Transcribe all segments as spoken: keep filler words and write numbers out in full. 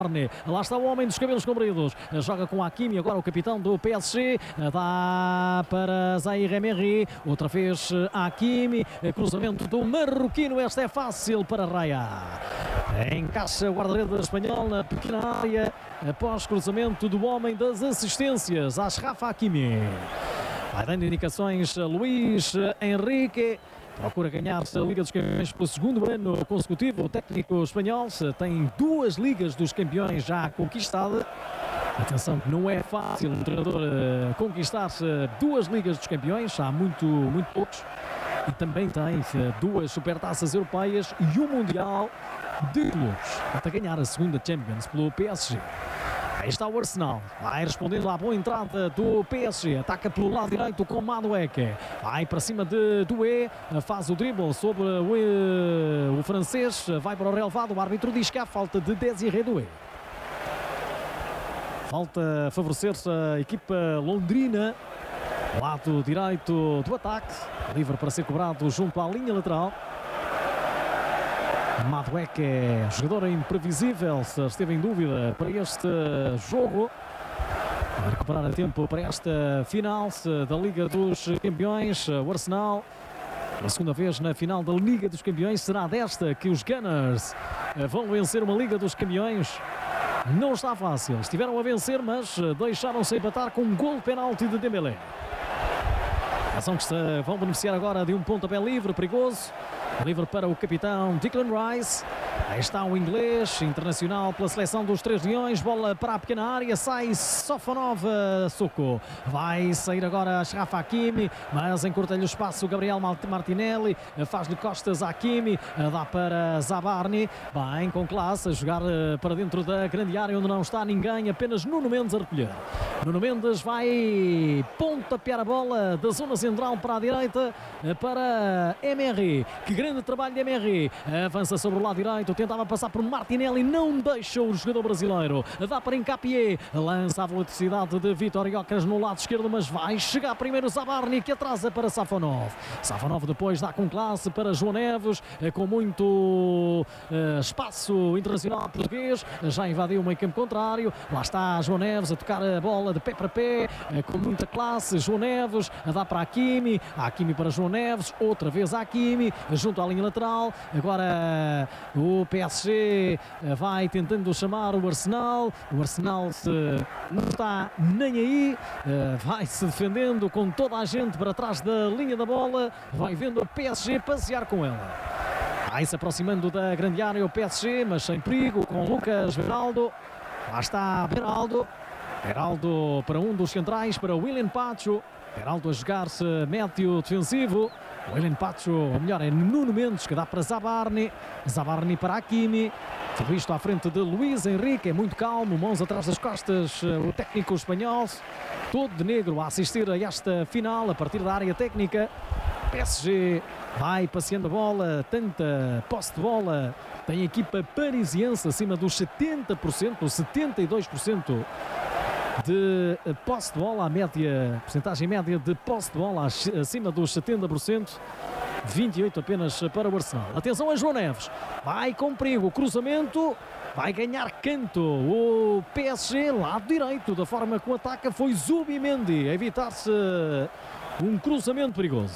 Lá está o homem dos cabelos compridos, joga com Hakimi, agora o capitão do P S G, dá para Zaire Emery, outra vez Hakimi, cruzamento do marroquino, esta é fácil para Raya. Encaixa o guarda-redes espanhol na pequena área, após cruzamento do homem das assistências, Achraf Hakimi. Vai dando indicações Luís Henrique. Procura ganhar a Liga dos Campeões pelo segundo ano consecutivo. O técnico espanhol tem duas Ligas dos Campeões já conquistadas. Atenção que não é fácil um treinador conquistar duas Ligas dos Campeões. Há muito, muito poucos. E também tem duas supertaças europeias e um Mundial de clubes. Até ganhar a segunda Champions pelo P S G. Aí está o Arsenal, vai respondendo à boa entrada do P S G, ataca pelo lado direito com Madueke, vai para cima de Doué, faz o dribble sobre o, o francês, vai para o relevado, o árbitro diz que há falta de Désiré Doué. Falta favorecer-se a equipa londrina, lado direito do ataque, livre para ser cobrado junto à linha lateral. Madueke é jogador imprevisível, se esteve em dúvida para este jogo. Vai recuperar a tempo para esta final da Liga dos Campeões. O Arsenal, pela segunda vez na final da Liga dos Campeões, será desta que os Gunners vão vencer uma Liga dos Campeões. Não está fácil, estiveram a vencer, mas deixaram-se empatar com um gol de penalti de Dembélé. Atenção que vão beneficiar agora de um pontapé livre, perigoso. Livre para o capitão Declan Rice. Aí está o inglês, internacional pela seleção dos Três Leões. Bola para a pequena área, sai Sofonov Soko. Vai sair agora Achraf Hakimi, mas encurta-lhe o espaço Gabriel Martinelli. Faz-lhe costas a Hakimi, dá para Zabarni. Bem, com classe, a jogar para dentro da grande área onde não está ninguém, apenas Nuno Mendes a recolher. Nuno Mendes vai pontapear a bola da zona central para a direita para Emery. Que grande trabalho de Emery. Avança sobre o lado direito, tentava passar por Martinelli, não deixa o jogador brasileiro. Dá para Hincapié, lança a velocidade de Vitor Gyökeres no lado esquerdo, mas vai chegar primeiro Zabarni, que atrasa para Safonov. Safonov depois dá com classe para João Neves, com muito uh, espaço internacional português. Já invadiu o meio campo contrário. Lá está João Neves a tocar a bola de pé para pé, com muita classe. João Neves dá para Hakimi, Hakimi para João Neves, outra vez Hakimi, junto à linha lateral. Agora o P S G vai tentando chamar o Arsenal. O Arsenal se não está nem aí, vai se defendendo com toda a gente para trás da linha da bola. Vai vendo o P S G passear com ela. Vai se aproximando da grande área o P S G, mas sem perigo, com Lucas Beraldo. Lá está Beraldo. Beraldo para um dos centrais, para William Pacho. Beraldo a jogar-se médio defensivo. William Pacho, ou melhor, é Nuno Mendes, que dá para Zabarni. Zabarni para Hakimi. Tudo isto à frente de Luís Henrique, é muito calmo, mãos atrás das costas, o técnico espanhol, todo de negro a assistir a esta final, a partir da área técnica. P S G vai passeando a bola, tanta posse de bola. Tem a equipa parisiense acima dos setenta por cento, setenta e dois por cento de posse de bola, a média, porcentagem média de posse de bola acima dos setenta por cento, vinte e oito apenas para o Arsenal. Atenção a João Neves, vai com perigo, cruzamento, vai ganhar canto o P S G, lado direito, da forma que o ataca foi Zubimendi, a evitar-se um cruzamento perigoso.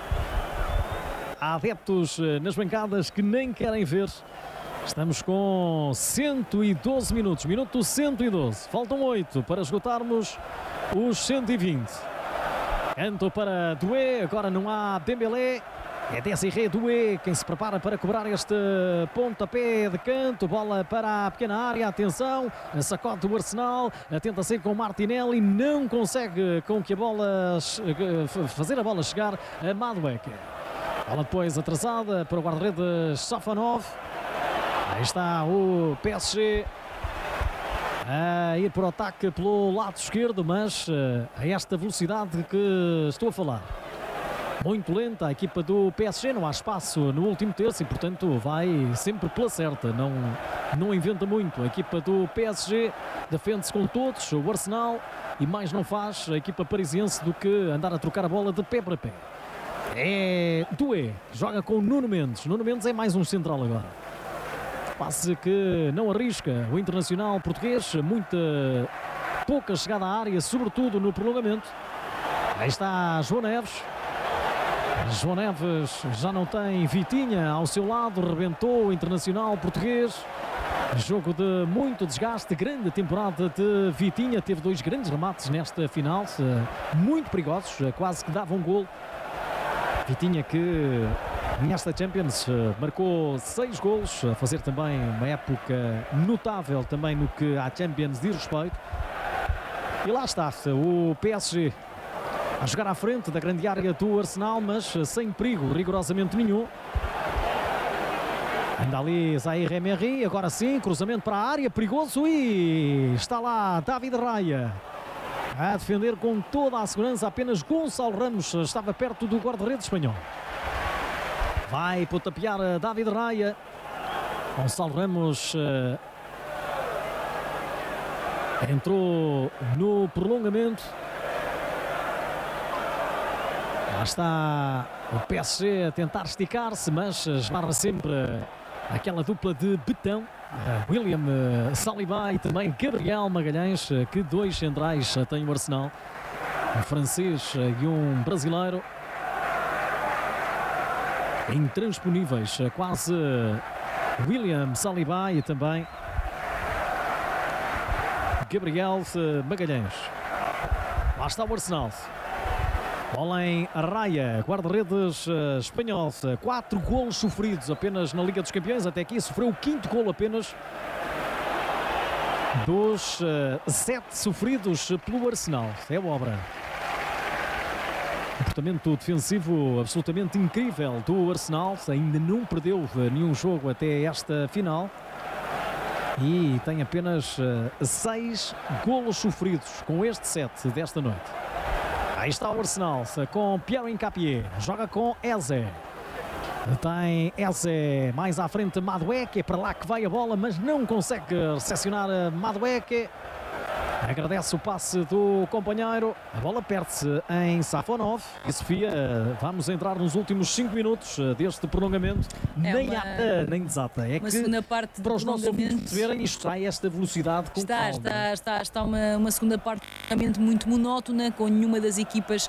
Há adeptos nas bancadas que nem querem ver. Estamos com cento e doze minutos, minuto cento e doze, faltam oito para esgotarmos os cento e vinte. Canto para Doué, agora não há Dembélé, é Désiré Doué quem se prepara para cobrar este pontapé de canto, bola para a pequena área, atenção, sacode do Arsenal, tenta sair com Martinelli, não consegue com que a bola, fazer a bola chegar a Madueke. Bola depois atrasada para o guarda-redes Sofonov. Aí está o P S G a ir para o ataque pelo lado esquerdo, mas a esta velocidade que estou a falar. Muito lenta a equipa do P S G, não há espaço no último terço e, portanto, vai sempre pela certa, não, não inventa muito. A equipa do P S G defende-se com todos, o Arsenal, e mais não faz a equipa parisiense do que andar a trocar a bola de pé para pé. É Doué, joga com Nuno Mendes. Nuno Mendes é mais um central agora. Passe que não arrisca o internacional português. Muita pouca chegada à área, sobretudo no prolongamento. Aí está João Neves. João Neves já não tem Vitinha ao seu lado. Rebentou o internacional português. Jogo de muito desgaste, grande temporada de Vitinha. Teve dois grandes remates nesta final, muito perigosos, quase que dava um golo. Vitinha que nesta Champions marcou seis golos, a fazer também uma época notável também no que à Champions diz respeito. E lá está o P S G a jogar à frente da grande área do Arsenal, mas sem perigo rigorosamente nenhum. Ainda ali Zaire Emery, agora sim, cruzamento para a área, perigoso, e está lá David Raya a defender com toda a segurança. Apenas Gonçalo Ramos estava perto do guarda-redes espanhol. Vai pontapéar David Raya. Gonçalo Ramos uh, entrou no prolongamento. Lá está o P S G a tentar esticar-se, mas esbarra sempre aquela dupla de betão, William Saliba e também Gabriel Magalhães, que dois centrais tem o Arsenal, um francês e um brasileiro, intransponíveis, quase William Saliba e também Gabriel Magalhães. Lá está o Arsenal. Bola em Raya, guarda-redes uh, espanhol. Quatro golos sofridos apenas na Liga dos Campeões. Até aqui sofreu o quinto golo apenas dos uh, sete sofridos pelo Arsenal. É obra. Comportamento defensivo absolutamente incrível do Arsenal. Ainda não perdeu nenhum jogo até esta final. E tem apenas uh, seis golos sofridos com este set desta noite. Aí está o Arsenal com Pierre Hincapié, joga com Eze. Tem Eze mais à frente, Madueke, é para lá que vai a bola, mas não consegue recepcionar Madueke. Agradece o passe do companheiro. A bola perde-se em Safonov. E Sofia, vamos entrar nos últimos cinco minutos deste prolongamento. É nem uma... ata, nem desata. É uma que segunda parte para os nossos ouvintes perceberem, isto está a esta velocidade com está, calma. Está, está, está uma, uma segunda parte muito monótona, com nenhuma das equipas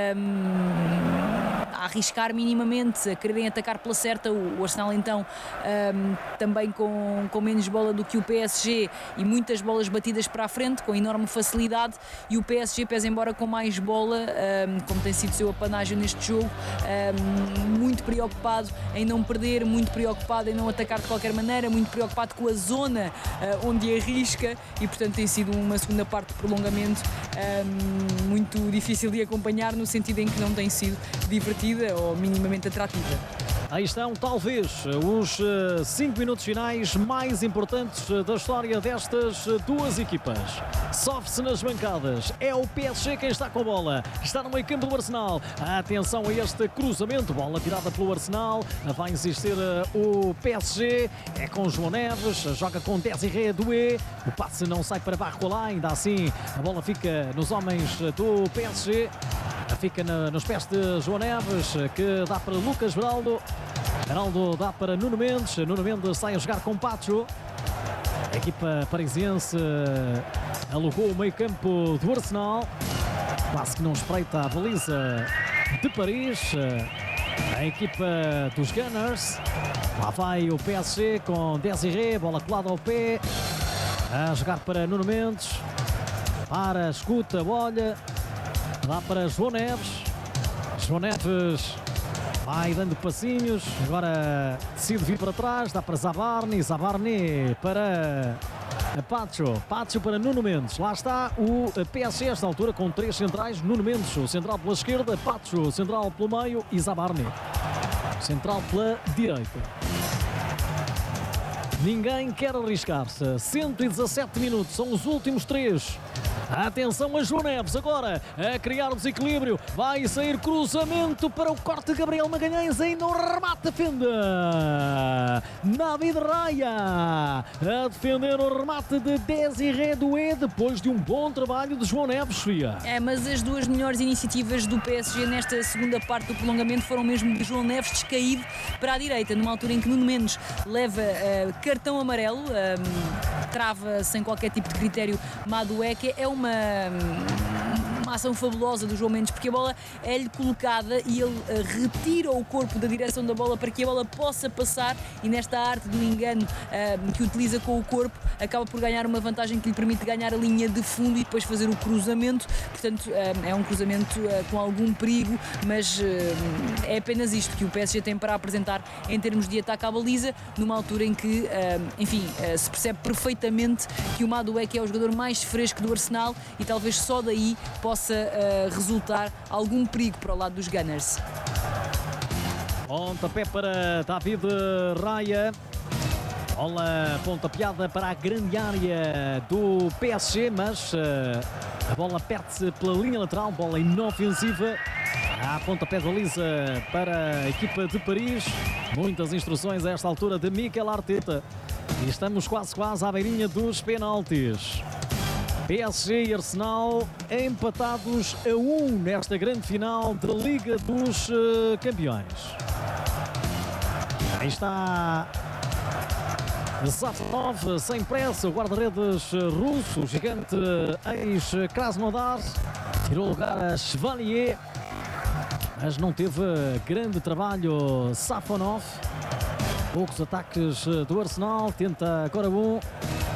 hum, a arriscar minimamente, a quererem atacar pela certa. O Arsenal então hum, também com, com menos bola do que o P S G e muitas bolas batidas para a frente, com enorme facilidade, e o P S G, pese embora com mais bola, um, como tem sido seu apanágio neste jogo, um, muito preocupado em não perder, muito preocupado em não atacar de qualquer maneira, muito preocupado com a zona uh, onde arrisca, e portanto tem sido uma segunda parte de prolongamento um, muito difícil de acompanhar, no sentido em que não tem sido divertida ou minimamente atrativa. Aí estão, talvez, os cinco minutos finais mais importantes da história destas duas equipas. Sofre-se nas bancadas. É o P S G quem está com a bola. Está no meio campo do Arsenal. Atenção a este cruzamento. Bola tirada pelo Arsenal. Vai insistir o P S G. É com João Neves. Joga com Désiré Doué. O passe não sai para Barcola. Ainda assim, a bola fica nos homens do P S G. Fica na, nos pés de João Neves, que dá para Lucas Beraldo. Beraldo dá para Nuno Mendes. Nuno Mendes sai a jogar com Pacho. A equipa parisiense alugou o meio campo do Arsenal. Quase que não espreita a baliza de Paris. A equipa dos Gunners. Lá vai o P S G com Désiré. Bola colada ao pé. A jogar para Nuno Mendes. Para, escuta, olha. Dá para João Neves. João Neves vai dando passinhos. Agora decide vir para trás. Dá para Zabarni. Zabarni para Pacho. Pacho para Nuno Mendes. Lá está o P S G esta altura com três centrais. Nuno Mendes, o central pela esquerda. Pacho, central pelo meio. E Zabarni, central pela direita. Ninguém quer arriscar-se. cento e dezassete minutos. São os últimos três Atenção a João Neves agora a criar o desequilíbrio. Vai sair cruzamento para o corte de Gabriel Magalhães. Ainda um remate, defenda David Raya a defender o remate de Désiré Doué depois de um bom trabalho de João Neves, Sofia. É, mas as duas melhores iniciativas do P S G nesta segunda parte do prolongamento foram mesmo de João Neves descaído para a direita, numa altura em que Nuno Mendes leva uh, cartão amarelo, um, trava sem qualquer tipo de critério Madueke. É uma, uma ação fabulosa do João Mendes, porque a bola é-lhe colocada e ele uh, retira o corpo da direção da bola para que a bola possa passar, e nesta arte do engano uh, que utiliza com o corpo, acaba por ganhar uma vantagem que lhe permite ganhar a linha de fundo e depois fazer o cruzamento. Portanto, uh, é um cruzamento uh, com algum perigo, mas uh, é apenas isto que o P S G tem para apresentar em termos de ataque à baliza, numa altura em que, uh, enfim, uh, se percebe perfeitamente que o Madueke é o jogador mais fresco do Arsenal e talvez só daí possa uh, resultar algum perigo para o lado dos Gunners. Pontapé para David Raya. Bola pontapeada para a grande área do P S G, mas uh, a bola perde-se pela linha lateral, bola inofensiva. Há pontapé de baliza para a equipa de Paris. Muitas instruções a esta altura de Mikel Arteta. E estamos quase quase à beirinha dos penaltis. P S G e Arsenal empatados a um nesta grande final da Liga dos uh, Campeões. Aí está Safonov, sem pressa, o guarda-redes russo, o gigante ex-Krasnodar, tirou lugar a Chevalier, mas não teve grande trabalho Safonov. Poucos ataques do Arsenal, tenta agora um,